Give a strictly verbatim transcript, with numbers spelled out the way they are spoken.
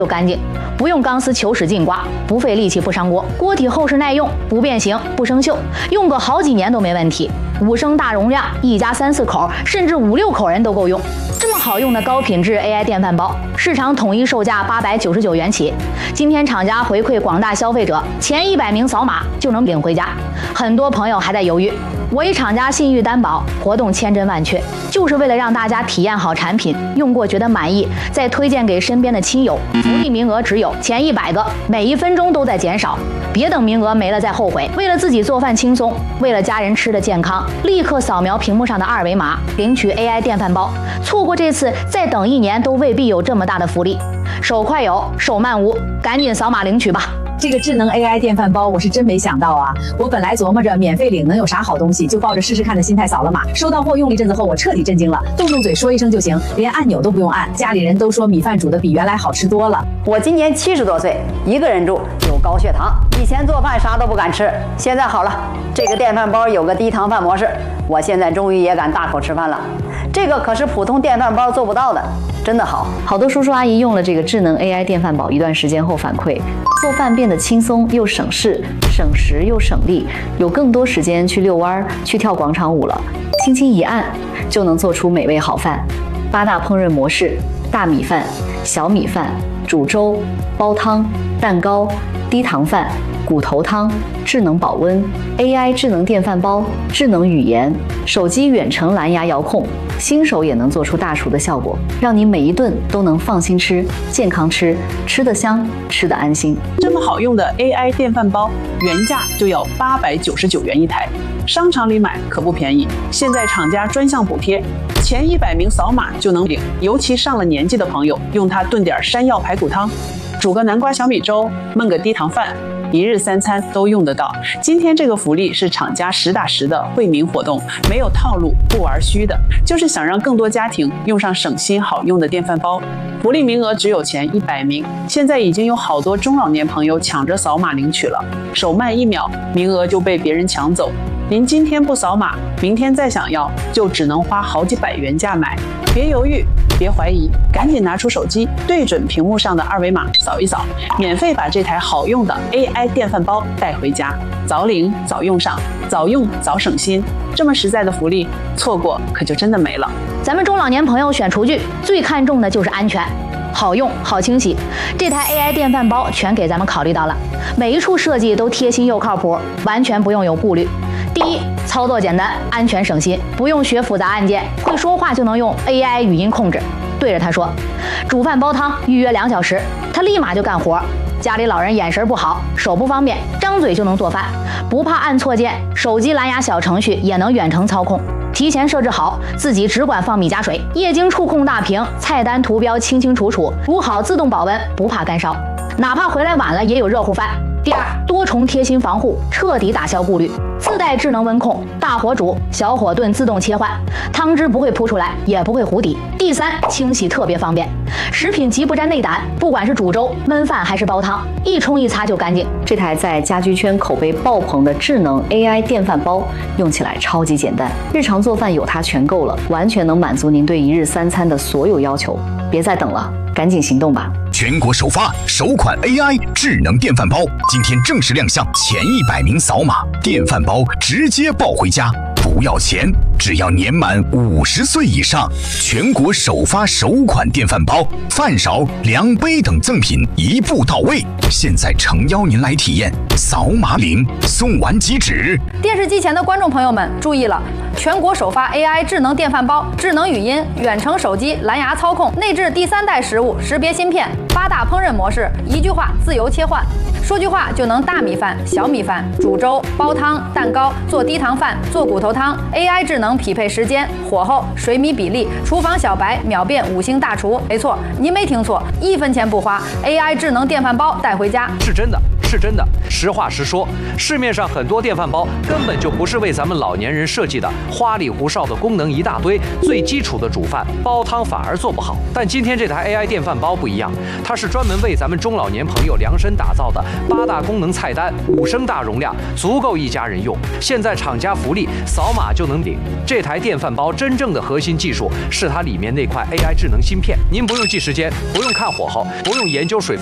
又干净，不用钢丝球使劲刮，不费力气不伤锅，锅体厚实耐用，不变形不生锈，用个好几年都没问题。五升大容量，一家三四口甚至五六口人都够用。这么好用的高品质 A I 电饭煲，市场统一售价八百九十九元起。今天厂家回馈广大消费者，前一百名扫码就能领回家。很多朋友还在犹豫，我与厂家信誉担保，活动千真万确，就是为了让大家体验好产品，用过觉得满意，再推荐给身边的亲友。福利名额只有前一百个，每一分钟都在减少，别等名额没了再后悔。为了自己做饭轻松，为了家人吃的健康，立刻扫描屏幕上的二维码，领取 A I 电饭煲。错过这次，再等一年都未必有这么大的福利。手快有，手慢无，赶紧扫码领取吧。 这个智能 A I 电饭煲我是真没想到啊！我本来琢磨着免费领能有啥好东西，就抱着试试看的心态扫了码。收到货用了一阵子后，我彻底震惊了，动动嘴说一声就行，连按钮都不用按。家里人都说米饭煮的比原来好吃多了。 我今年七十多岁，一个人住，有高血糖，以前做饭啥都不敢吃，现在好了，这个电饭煲有个低糖饭模式，我现在终于也敢大口吃饭了。这个可是普通电饭煲做不到的，真的好。 好多叔叔阿姨用了这个智能 A I 电饭煲一段时间后反馈，做饭变得轻松又省事，省时又省力，有更多时间去遛弯、去跳广场舞了。轻轻一按，就能做出美味好饭。八大烹饪模式：大米饭、小米饭、煮粥、煲汤、蛋糕、低糖饭、骨头汤、智能保温、A I 智能电饭煲、智能语言、手机远程蓝牙遥控，新手也能做出大厨的效果，让你每一顿都能放心吃、健康吃，吃得香，吃得安心。 这么好用的 A I 电饭煲，原价就要八百九十九元一台，商场里买可不便宜。现在厂家专项补贴，前一百名扫码就能领。尤其上了年纪的朋友，用它炖点山药排骨汤，煮个南瓜小米粥，焖个低糖饭，一日三餐都用得到。今天这个福利是厂家实打实的惠民活动，没有套路，不玩虚的，就是想让更多家庭用上省心好用的电饭煲。福利名额只有前一百名，现在已经有好多中老年朋友抢着扫码领取了，手慢一秒，名额就被别人抢走。您今天不扫码，明天再想要，就只能花好几百元价买。别犹豫，别怀疑，赶紧拿出手机，对准屏幕上的二维码扫一扫，免费把这台好用的 A I 电饭煲带回家，早领早用上，早用早省心。这么实在的福利，错过可就真的没了。 咱们中老年朋友选厨具最看重的就是安全。好用好清洗，这台 A I 电饭煲全给咱们考虑到了，每一处设计都贴心又靠谱，完全不用有顾虑。第一，操作简单，安全省心，不用学复杂按键，会说话就能用 A I 语音控制，对着它说煮饭煲汤，预约两小时，它立马就干活。家里老人眼神不好，手不方便，张嘴就能做饭，不怕按错键，手机蓝牙小程序也能远程操控。提前设置好，自己只管放米加水，液晶触控大屏，菜单图标清清楚楚，煮好自动保温，不怕干烧，哪怕回来晚了也有热乎饭。第二，多重贴心防护，彻底打消顾虑，自带智能温控，大火煮、小火炖自动切换，汤汁不会扑出来，也不会糊底。第三，清洗特别方便，食品极不沾内胆，不管是煮粥、焖饭还是煲汤，一冲一擦就干净。这台在家居圈口碑爆棚的智能 A I 电饭煲，用起来超级简单，日常做饭有它全够了，完全能满足您对一日三餐的所有要求。别再等了，赶紧行动吧！ 全国首发首款 A I 智能电饭煲，今天正式亮相，前一百名扫码，电饭煲直接抱回家，不要钱，只要年满五十岁以上。全国首发首款电饭煲，饭勺、量杯等赠品一步到位。现在诚邀您来体验，扫码领，送完即止。 电视机前的观众朋友们注意了，全国首发 A I 智能电饭煲，智能语音、远程手机蓝牙操控，内置第三代食物识别芯片，八大烹饪模式，一句话自由切换，说句话就能大米饭、小米饭、煮粥、煲汤、蛋糕、做低糖饭、做骨头汤。A I 智能匹配时间、火候、水米比例，厨房小白秒变五星大厨。没错，您没听错，一分钱不花 ，A I 智能电饭煲带回家， 是真的。 是真的。实话实说，市面上很多电饭煲根本就不是为咱们老年人设计的，花里胡哨的功能一大堆，最基础的煮饭煲汤反而做不好。但今天这台 A I 电饭煲不一样，它是专门为咱们中老年朋友量身打造的，八大功能菜单，五升大容量，足够一家人用。现在厂家福利，扫码就能领。这台电饭煲真正的核心技术是它里面那块 A I 智能芯片，您不用记时间，不用看火候，不用研究水。